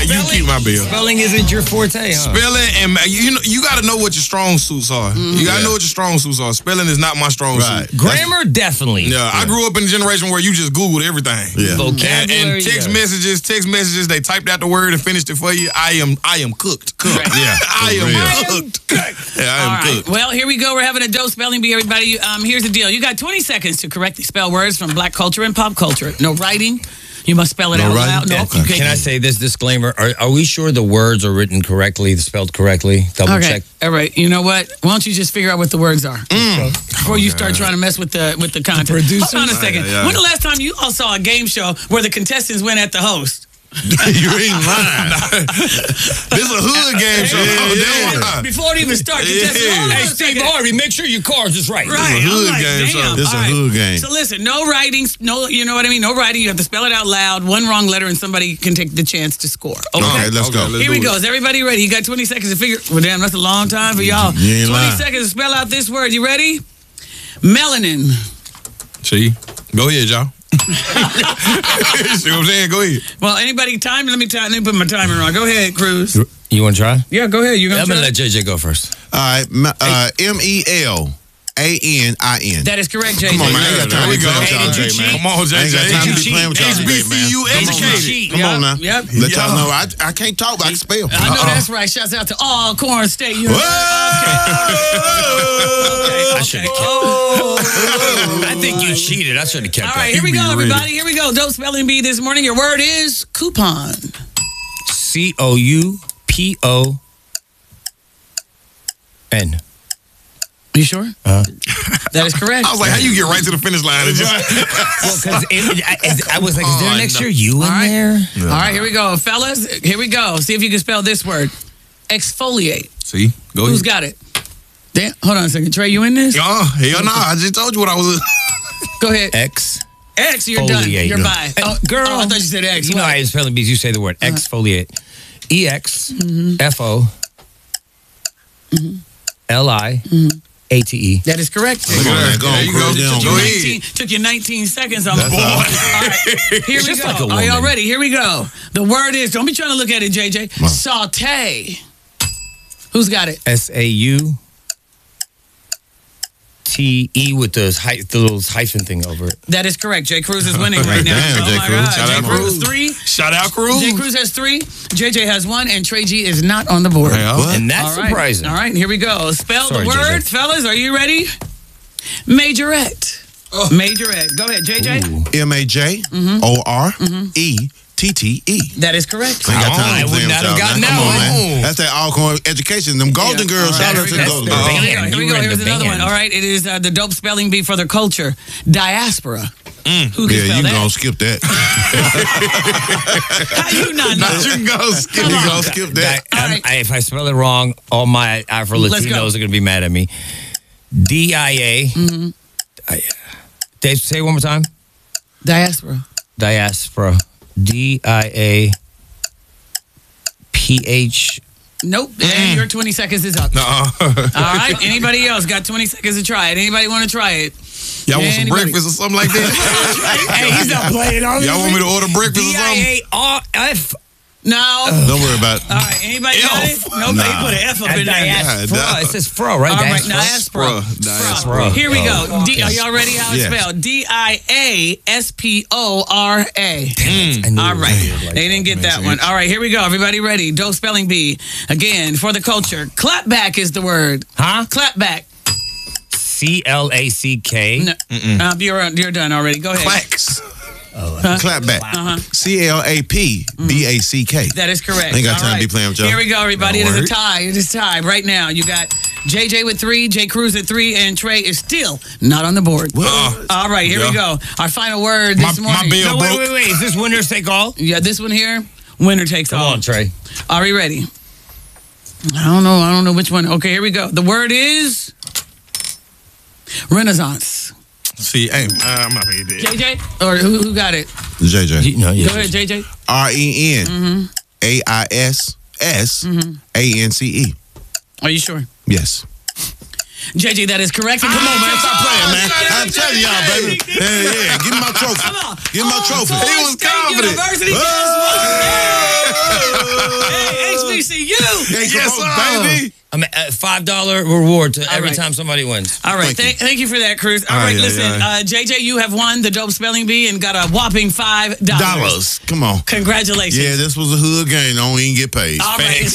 You keep my bill. Spelling isn't your forte, huh? Spelling and you got to know what your strong suits are. You got to know what your strong suits are. Spelling is not my strong suit. Grammar, definitely. Yeah, I grew up in a generation where you just Googled everything. Yeah. Vocabulary. And text messages, they typed out the word and finished it for you. I am cooked. Correct. Yeah. I am cooked. Yeah, I am cooked. Well, here we go. We're having a dope spelling bee, everybody. Here's the deal. You got 20 seconds to correctly spell words from black culture and pop culture. No writing. You must spell it out loud. No, Okay. you can't. Can I say this disclaimer? Are we sure the words are written correctly, spelled correctly? Double check. All right. You know what? Why don't you just figure out what the words are before you start trying to mess with the content? Hold on a second. When the last time you all saw a game show where the contestants went at the host? You ain't lying. This is a hood game show. Before it even starts, Hey, Steve Harvey, make sure your car's is right. Right. This is a hood I'm like, game damn. show. This is a All right. hood game. So listen, no writing, you know what I mean? No writing. You have to spell it out loud. One wrong letter and somebody can take the chance to score. Okay, let's go. Here we go. Is everybody ready? You got 20 seconds to figure. Well, damn, that's a long time for y'all. 20 You ain't lying. seconds to spell out this word. You ready? Melanin. See? Go ahead, y'all. See what I'm saying? Go ahead. Well, anybody time? Let me put my timer on. Go ahead, Cruz. You want to try? Yeah, go ahead. I'm going to let JJ go first. All right, MELANIN. That is correct, JJ. Come on, man. I ain't got time to be There we playing with y'all go. today, man. Come on, I ain't got JJ. time to be playing with y'all today, man. HBCU educated. Come on now. Yep. Let y'all know I can't talk, but I can spell. I know that's right. Shouts out to all Corn State Whoa! I should have kept I think you cheated. I should have kept All right, that. here we go, everybody. Here we go. Dope spelling bee this morning. Your word is coupon. COUPON. You sure? That is correct. I was like, how you get right to the finish line? And just, Well, because I was like, is there an extra U in there? All right, here we go. Fellas, here we go. See if you can spell this word. Exfoliate. see? Go Who's ahead. got it? Damn, hold on a second. Trey, you in this? Oh, hell no. I just told you what I was. Go ahead. X. X, you're done. Exfoliate. You're by. Oh, Girl. Oh, I thought you said X. You know how in spelling bees, you say the word exfoliate. EXFOLIATE. That is correct. Come on, man. Go on, There you Cruz. go. Go Go ahead. ahead. Took you 19 seconds on the That's board. all. All right, here we Just go. like a Are y'all woman. ready? Here we go. The word is, don't be trying to look at it, JJ. Saute. Who's got it? SAUTE with the little hyphen thing over it. That is correct. Jay Cruz is winning right now. Damn, oh Jay my Cruz. God. Shout Jay out Cruz Cruz. 3. Shout out, Cruz. Jay Cruz has 3. JJ has 1, and Trey G is not on the board. What? And that's All right. surprising. All right, here we go. Spell Sorry, the word, JJ. fellas. Are you ready? Majorette. Majorette. Go ahead, JJ. MAJORETTE. That is correct. I ain't got I time to play would with not y'all, have gotten man. that Come on, one. man. That's that Alcorn education. Them Golden Yeah. Girls. All right, Shout out to the that's Golden the Girls. band. Here You we were go. in Here's the another band. one. All right, it is the dope spelling bee for the culture. Diaspora. Who can Yeah, spell you that? gonna skip that. How you not know? You can go skip. You Come on. gonna skip that. All right. If I spell it wrong, all my Afro Let's go. Latinos are going to be mad at me. DIA. Dave, say it one more time. Diaspora. Diaspora. DIAPH. Nope. And your 20 seconds is up. All right. Anybody else got 20 seconds to try it? Anybody want to try it? Y'all want some Anybody? breakfast or something like that? Hey, he's not playing on Y'all want me to order breakfast or something? DIARF. No. Don't worry about it. All right. Anybody got it? Nobody Nah. put an F up in there. Diaspora. It says fro, right? All right. Diaspora. Diaspora. Here we go. Are y'all ready how it's Yes. spelled? DIASPORA. All right. They didn't get that one. All right. Here we go. Everybody ready? Dope spelling bee. Again, for the culture. Clapback is the word. Huh? Clapback. CLACK. No, you're done already. Go ahead. Clacks. Clap back. CLAPBACK. That is correct. Ain't got All time to be playing with y'all. Here we go, everybody. No It is a word. tie. It is tied right now. You got JJ with 3, J Cruz at 3, and Trey is still not on the board. All right, here we Yeah. go. Our final word this My morning. bill No, broke. wait. Is this winner take all? Yeah, this one here, winner takes Come all. on, Trey. Are we ready? I don't know which one. Okay, here we go. The word is Renaissance. See, hey, I'm not gonna get that. JJ? Or who got it? JJ. No, yeah. Go ahead, JJ. RENAISSANCE. Are you sure? Yes. JJ, that is correct. Come on, man. Stop playing, man. Shout out I'm to telling y'all, baby. Yeah. Give me my trophy. Come on. Give me my trophy. Florida He was State confident. University. Oh! HBCU. Hey, Yes, come on, sir. baby. I'm at $5 reward to every right. time somebody wins. All right, thank you for that, Cruz. All right, yeah, listen, yeah. JJ, you have won the Dope Spelling Bee and got a whopping $5. Dollars. Come on. Congratulations. Yeah, this was a hood game. Don't even get paid. All right.